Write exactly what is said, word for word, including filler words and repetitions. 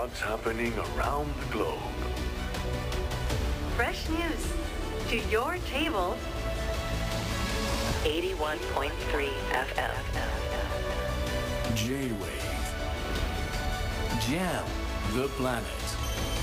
what's happening around the globe. Fresh news to your table. eighty-one point three F M. J-Wave. Jam the planet.